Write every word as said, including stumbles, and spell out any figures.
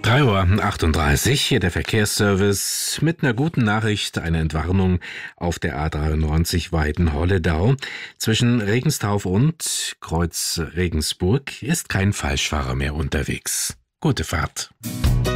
drei Uhr achtunddreißig, hier der Verkehrsservice mit einer guten Nachricht, eine Entwarnung auf der A dreiundneunzig Weiden-Holledau. Zwischen Regenstauf und Kreuz Regensburg ist kein Falschfahrer mehr unterwegs. Gute Fahrt.